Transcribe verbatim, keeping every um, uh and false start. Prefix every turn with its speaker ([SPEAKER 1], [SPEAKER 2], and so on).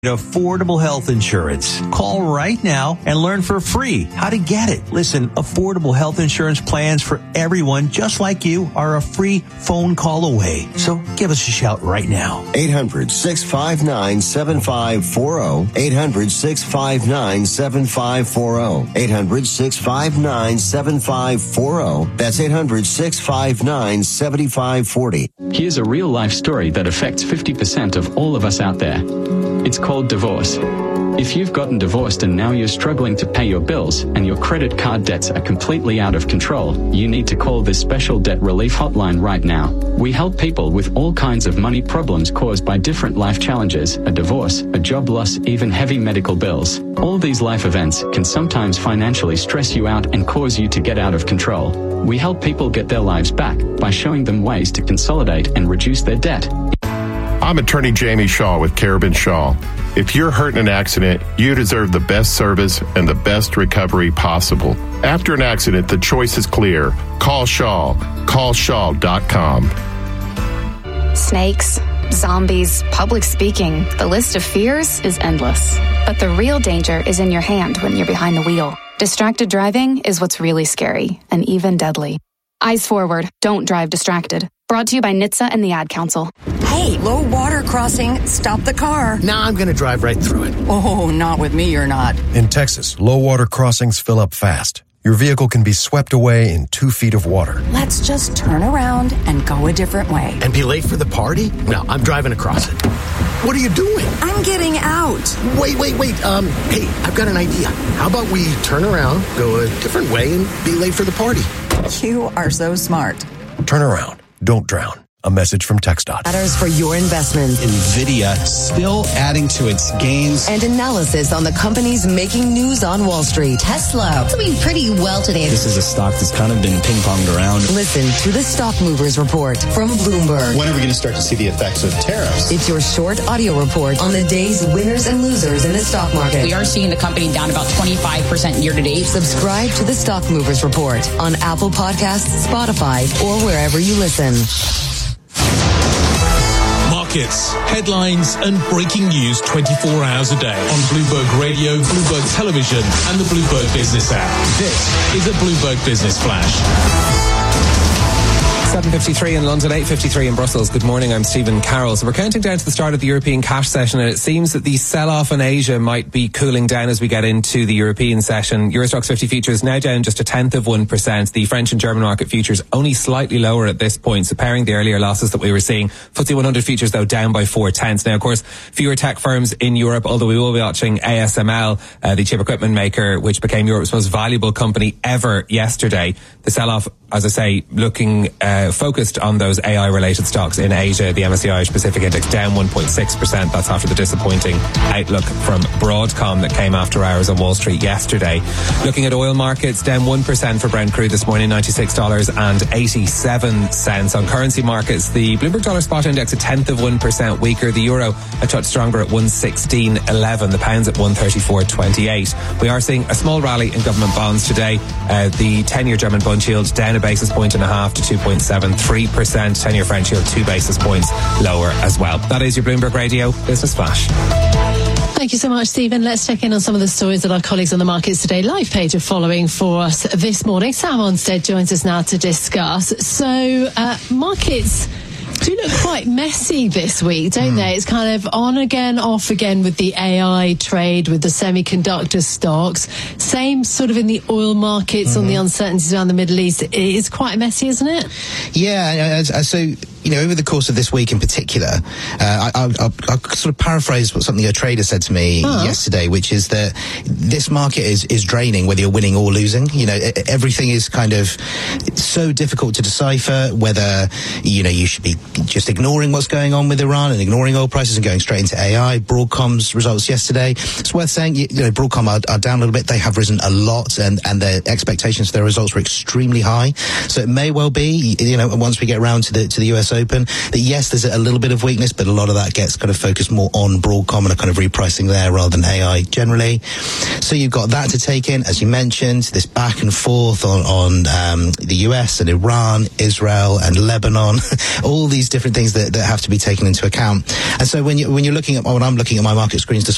[SPEAKER 1] Affordable health insurance. Call right now and learn for free how to get it. Listen, affordable health insurance plans for everyone just like you are a free phone call away. So give us a shout right now.
[SPEAKER 2] eight hundred, six five nine, seven five four zero. eight hundred, six five nine, seven five four zero. eight hundred, six five nine, seven five four zero. That's eight hundred, six five nine, seven five four zero.
[SPEAKER 3] Here's a real-life story that affects fifty percent of all of us out there. It's called divorce. If you've gotten divorced and now you're struggling to pay your bills and your credit card debts are completely out of control, you need to call this special debt relief hotline right now. We help people with all kinds of money problems caused by different life challenges, a divorce, a job loss, even heavy medical bills. All these life events can sometimes financially stress you out and cause you to get out of control. We help people get their lives back by showing them ways to consolidate and reduce their debt.
[SPEAKER 4] I'm attorney Jamie Shaw with Carabin Shaw. If you're hurt in an accident, you deserve the best service and the best recovery possible. After an accident, the choice is clear. Call Shaw. Call shaw dot com.
[SPEAKER 5] Snakes, zombies, public speaking. The list of fears is endless. But the real danger is in your hand when you're behind the wheel. Distracted driving is what's really scary and even deadly. Eyes forward. Don't drive distracted. Brought to you by N H T S A and the Ad Council.
[SPEAKER 6] Hey, low water crossing. Stop the car.
[SPEAKER 7] Nah, I'm going to drive right through it.
[SPEAKER 6] Oh, not with me, you're not.
[SPEAKER 8] In Texas, low water crossings fill up fast. Your vehicle can be swept away in two feet of water.
[SPEAKER 6] Let's just turn around and go a different way.
[SPEAKER 7] And be late for the party? No, I'm driving across it. What are you doing?
[SPEAKER 6] I'm getting out.
[SPEAKER 7] Wait, wait, wait. Um, hey, I've got an idea. How about we turn around, go a different way, and be late for the party?
[SPEAKER 6] You are so smart.
[SPEAKER 8] Turn around. Don't drown. A message from TxDOT.
[SPEAKER 9] Matters for your investments.
[SPEAKER 10] NVIDIA still adding to its gains.
[SPEAKER 9] And analysis on the companies making news on Wall Street. Tesla.
[SPEAKER 11] It's doing pretty well today.
[SPEAKER 10] This is a stock that's kind of been ping-ponged around.
[SPEAKER 9] Listen to the Stock Movers Report from Bloomberg.
[SPEAKER 10] When are we going to start to see the effects of tariffs?
[SPEAKER 9] It's your short audio report on the day's winners and losers in the stock market.
[SPEAKER 12] We are seeing the company down about twenty-five percent year to date.
[SPEAKER 9] Subscribe to the Stock Movers Report on Apple Podcasts, Spotify, or wherever you listen.
[SPEAKER 13] Markets, headlines and breaking news twenty-four hours a day on Bloomberg Radio, Bloomberg Television and the Bloomberg Business app. This is a Bloomberg Business Flash.
[SPEAKER 14] seven fifty-three in London, eight fifty-three in Brussels. Good morning, I'm Stephen Carroll. So we're counting down to the start of the European cash session, and it seems that the sell-off in Asia might be cooling down as we get into the European session. Euro Stoxx fifty futures now down just a tenth of one percent. The French and German market futures only slightly lower at this point, so pairing the earlier losses that we were seeing. F T S E one hundred futures, though, down by four tenths. Now, of course, fewer tech firms in Europe, although we will be watching A S M L, uh, the chip equipment maker, which became Europe's most valuable company ever yesterday. The sell-off, as I say, looking uh, focused on those A I-related stocks in Asia. The M S C I Irish Pacific Index down one point six percent. That's after the disappointing outlook from Broadcom that came after hours on Wall Street yesterday. Looking at oil markets, down one percent for Brent crude this morning, ninety-six dollars and eighty-seven cents. On currency markets, the Bloomberg Dollar Spot Index a tenth of one percent weaker. The euro a touch stronger at one sixteen eleven. The pound's at one thirty-four twenty-eight. We are seeing a small rally in government bonds today. Uh, the ten-year German bond yield down a basis point and a half to two point seven three percent. ten-year French yield two basis points lower as well. That is your Bloomberg Radio Business Flash.
[SPEAKER 15] Thank you so much, Stephen. Let's check in on some of the stories that our colleagues on the Markets Today live page are following for us this morning. Sam Onstead joins us now to discuss. So, uh, markets do look quite messy this week, don't mm. they? It's kind of on again, off again with the A I trade, with the semiconductor stocks. Same sort of in the oil markets mm-hmm. on the uncertainties around the Middle East. It is quite messy, isn't it?
[SPEAKER 16] Yeah, so, you know, over the course of this week in particular, uh, I, I'll, I'll, I'll sort of paraphrase what something a trader said to me oh. yesterday, which is that this market is, is draining whether you're winning or losing. You know, everything is kind of so difficult to decipher whether, you know, you should be just ignoring what's going on with Iran and ignoring oil prices and going straight into A I. Broadcom's results yesterday, it's worth saying, you, you know, Broadcom are, are down a little bit. They have risen a lot, and, and their expectations for their results were extremely high. So it may well be, you know, once we get around to the to the U S Open, that yes, there's a little bit of weakness, but a lot of that gets kind of focused more on Broadcom and a kind of repricing there rather than A I generally. So you've got that to take in, as you mentioned, this back and forth on, on um, the U S and Iran, Israel and Lebanon, all these different things that, that have to be taken into account. And so when you when you're looking at when I'm looking at my market screens this